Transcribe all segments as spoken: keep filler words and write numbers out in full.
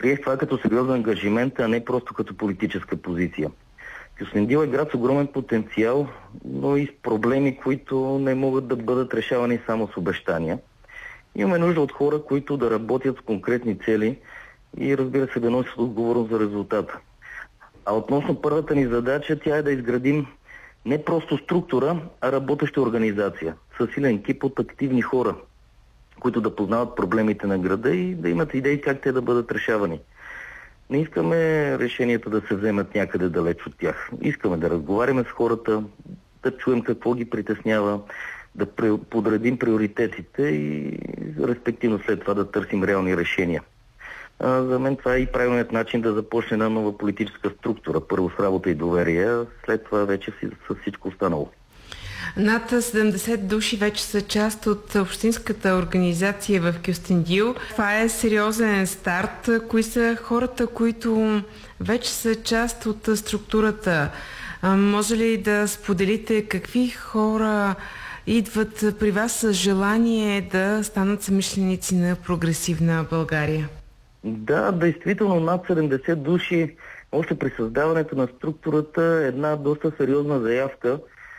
Приех това като сериозен ангажимент, а не просто като политическа позиция. Кюстендил е град с огромен потенциал, но и с проблеми, които не могат да бъдат решавани само с обещания. Имаме нужда от хора, които да работят с конкретни цели и, разбира се, да носят отговорност за резултата. А относно първата ни задача, тя е да изградим не просто структура, а работеща организация с силен екип от активни хора, които да познават проблемите на града и да имат идеи как те да бъдат решавани. Не искаме решенията да се вземат някъде далеч от тях. Искаме да разговаряме с хората, да чуем какво ги притеснява, да подредим приоритетите и респективно след това да търсим реални решения. А, за мен това е и правилният начин да започне една нова политическа структура. Първо с работа и доверие, след това вече с всичко останало. Над седемдесет души вече са част от общинската организация в Кюстендил. Това е сериозен старт. Кои са хората, които вече са част от структурата? А, може ли да споделите какви хора идват при вас с желание да станат съмишленици на прогресивна България? Да, действително над седемдесет души още при създаването на структурата е една доста сериозна заявка,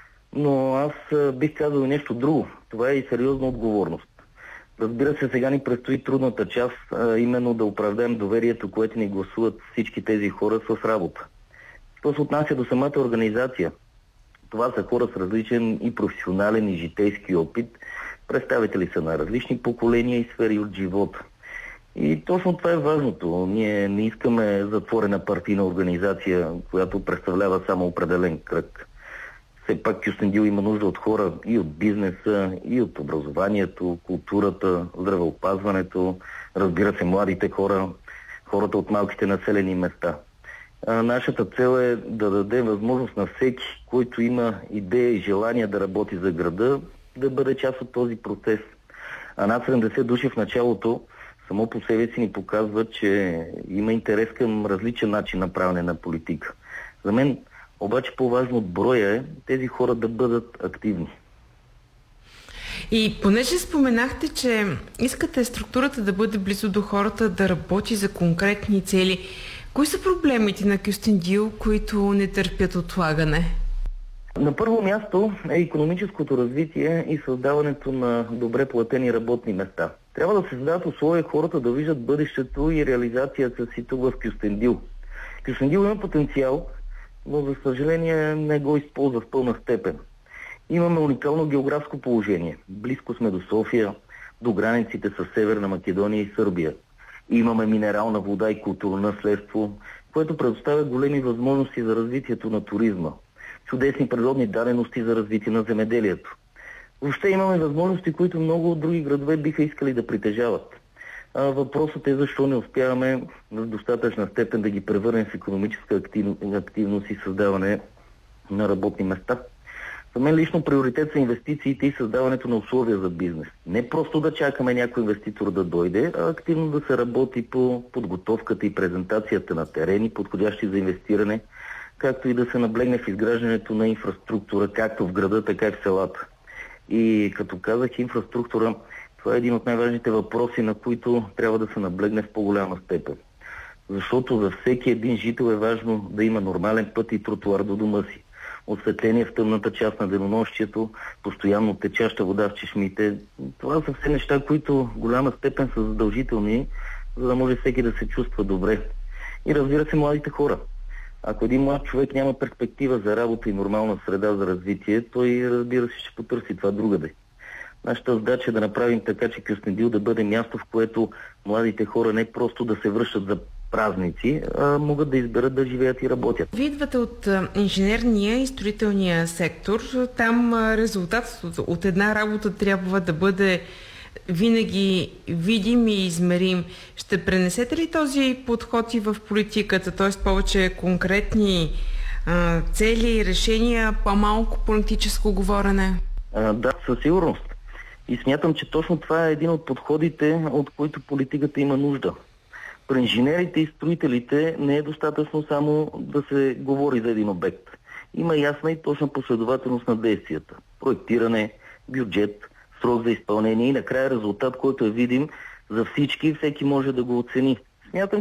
но аз бих казал нещо друго. Това е и сериозна отговорност. Разбира се, сега ни предстои трудната част, а именно да оправдаем доверието, което ни гласуват всички тези хора с работа. Що се отнася до самата организация? Това са хора с различен и професионален и житейски опит. Представители са на различни поколения и сфери от живота. И точно това е важното. Ние не искаме затворена партийна организация, която представлява само определен кръг. Все пак Кюстендил има нужда от хора и от бизнеса, и от образованието, културата, здравеопазването, разбира се, младите хора, хората от малките населени места. А нашата цел е да даде възможност на всеки, който има идея и желание да работи за града, да бъде част от този процес. А над седемдесет души в началото само по себе си ни показва, че има интерес към различен начин на правене на политика. За мен обаче по-важно от броя е тези хора да бъдат активни. И понеже споменахте, че искате структурата да бъде близо до хората, да работи за конкретни цели, кои са проблемите на Кюстендил, които не търпят отлагане? На първо място е икономическото развитие и създаването на добре платени работни места. Трябва да се създадат условия хората да виждат бъдещето и реализацията си тук в Кюстендил. Кюстендил има потенциал, но за съжаление не го използва в пълна степен. Имаме уникално географско положение. Близко сме до София, до границите с Северна Македония и Сърбия. Имаме минерална вода и културно наследство, което предоставя големи възможности за развитието на туризма. Чудесни природни дадености за развитие на земеделието. Въобще имаме възможности, които много от други градове биха искали да притежават. А въпросът е защо не успяваме в достатъчна степен да ги превърнем в икономическа активност и създаване на работни места. За мен лично приоритет са инвестициите и създаването на условия за бизнес. Не просто да чакаме някой инвеститор да дойде, а активно да се работи по подготовката и презентацията на терени, подходящи за инвестиране, както и да се наблегне в изграждането на инфраструктура, както в града, така и в селата. И като казах инфраструктура, това е един от най-важните въпроси, на които трябва да се наблегне в по-голяма степен. Защото за всеки един жител е важно да има нормален път и тротуар до дома си. Осветление в тъмната част на денонощието, постоянно течаща вода в чешмите. Това са все неща, които в голяма степен са задължителни, за да може всеки да се чувства добре. И разбира се, младите хора. Ако един млад човек няма перспектива за работа и нормална среда за развитие, той, разбира се, ще потърси това другаде. Нашата задача е да направим така, че Кюстендил да бъде място, в което младите хора не просто да се връщат за празници, а могат да изберат да живеят и работят. Вие идвате от инженерния и строителния сектор. Там резултатът от една работа трябва да бъде винаги видим и измерим. Ще пренесете ли този подход и в политиката, т.е. повече конкретни а, цели и решения, по-малко политическо говорене? А, да, със сигурност. И смятам, че точно това е един от подходите, от които политиката има нужда. При инженерите и строителите не е достатъчно само да се говори за един обект. Има ясна и точна последователност на действията. Проектиране, бюджет, срок за изпълнение и накрая резултат, който е видим за всички и всеки може да го оцени. Смятам,